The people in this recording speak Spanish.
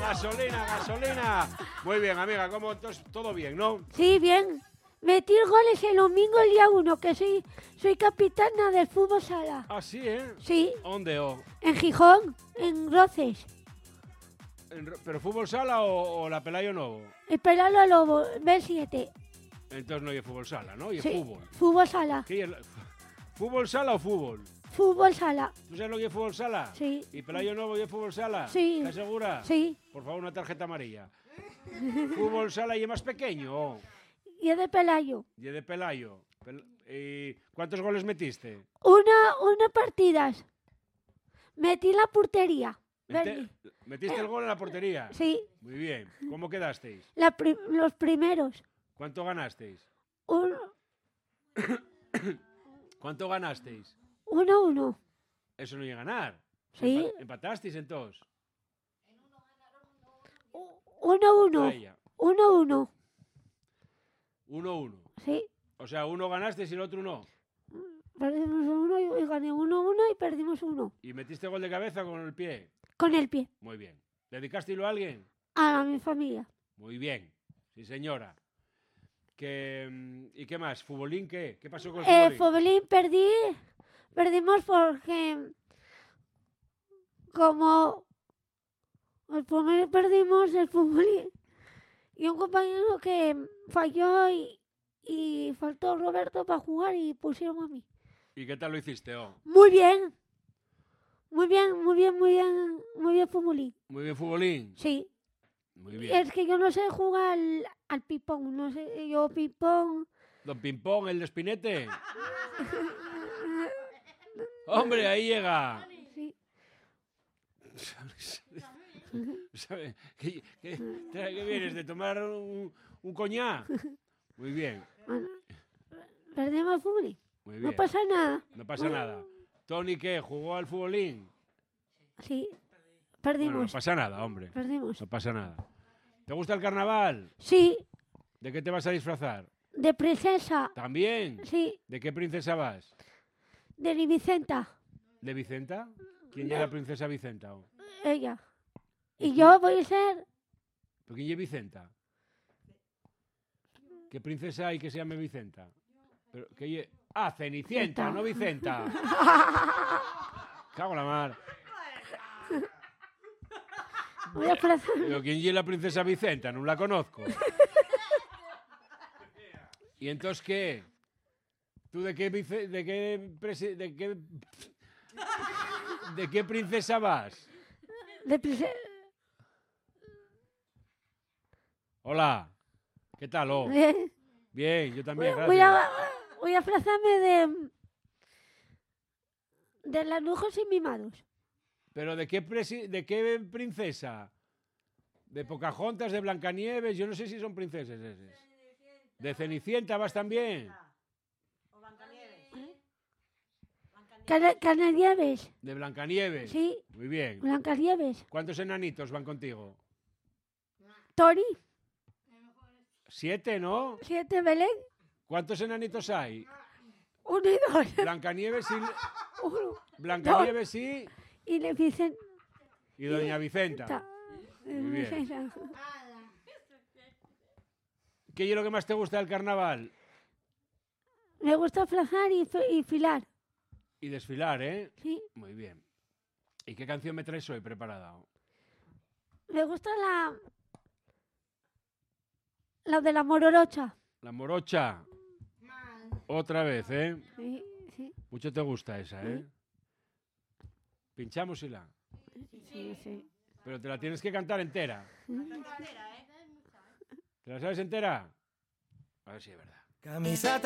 gasolina. Muy bien, amiga, ¿cómo? Entonces, todo bien, ¿no? Sí, bien. Metí goles el domingo el día 1, que soy capitana del fútbol sala. Ah, sí, ¿eh? Sí. ¿Dónde? En Gijón, en Roces. ¿Pero fútbol sala o la Pelayo Novo? El Pelalo Lobo, B7. Entonces no hay fútbol sala, ¿no? Y Sí, fútbol. fútbol sala. ¿Qué es ¿Fútbol sala o fútbol? Fútbol sala. ¿Tú sabes lo que es fútbol sala? Sí. ¿Y Pelayo Novo y es fútbol sala? Sí. ¿Estás segura? Sí. Por favor, una tarjeta amarilla. ¿Fútbol sala y es más pequeño? Y es de Pelayo. Y es de Pelayo. ¿Y cuántos goles metiste? Una partidas. Metí en la portería. ¿Metiste el gol en la portería? Sí. Muy bien. ¿Cómo quedasteis? Los primeros. ¿Cuánto ganasteis? 1-1. ¿Cuánto ganasteis? 1-1. Eso no llega a ganar. Sí. ¿Empatasteis entonces? 1-1. 1-1. 1-1. Sí. O sea, uno ganasteis y el otro no. Perdimos 1 y gané 1-1 y perdimos 1. ¿Y metiste gol de cabeza con el pie? Con el pie. Muy bien. ¿Dedicasteislo a alguien? A mi familia. Muy bien. Sí, señora. ¿Y qué más? ¿Futbolín qué? ¿Qué pasó con el futbolín? Futbolín perdimos porque como el primero perdimos el futbolín y un compañero que falló y faltó Roberto para jugar y pusieron a mí. ¿Y qué tal lo hiciste, Muy bien. Muy bien, futbolín. Muy bien, futbolín. Sí. Muy bien. Es que yo no sé jugar al ping-pong, no sé, yo ping-pong... Don Pimpón, el de Espinete. ¡Hombre, ahí llega! Sí. ¿Sabes? ¿Qué vienes? ¿De tomar un coñac? Muy bien. Bueno, perdemos el futbolín. Muy bien. No pasa nada. No pasa nada. ¿Tony qué? ¿Jugó al futbolín? Sí, perdimos. Bueno, no pasa nada, hombre. Perdimos. No pasa nada. ¿Te gusta el carnaval? Sí, ¿De qué te vas a disfrazar? de princesa. ¿También? Sí, ¿De qué princesa vas? de mi Vicenta. ¿De Vicenta? ¿Quién es la princesa Vicenta? Ella. Y yo voy a ser... ¿Pero quién es Vicenta? ¿Qué princesa hay que se llame Vicenta? Pero, Cenicienta, no Vicenta. Cago en la mar. Voy a disfrazar. Pero ¿quién es la princesa Vicenta? No la conozco. ¿Y entonces qué? ¿Tú de qué princesa vas? De princesa. Hola. ¿Qué tal? Bien, yo también, Voy gracias. a disfrazarme de las lujos y mimados. ¿Pero de qué princesa? ¿De Pocahontas, de Blancanieves? Yo no sé si son princesas esas. ¿De Cenicienta vas también? Cananieves. ¿De Blancanieves? Sí. Muy bien. Blancanieves. ¿Cuántos enanitos van contigo? Tori. 7, ¿no? 7 Belén. ¿Cuántos enanitos hay? 1 y 2. Blancanieves y... 1. Blancanieves y... Y le dicen... Y Doña Vicenta. Muy bien. ¿Qué es lo que más te gusta del carnaval? Me gusta disfrazar y filar. Y desfilar, ¿eh? Sí. Muy bien. ¿Y qué canción me traes hoy preparada? Me gusta la de la Mororocha. La morocha. Otra vez, ¿eh? Sí, sí. Mucho te gusta esa, ¿eh? Pinchamos y la. Sí, sí. Pero te la tienes que cantar entera. ¿Te la sabes entera? A ver si es verdad. Camisa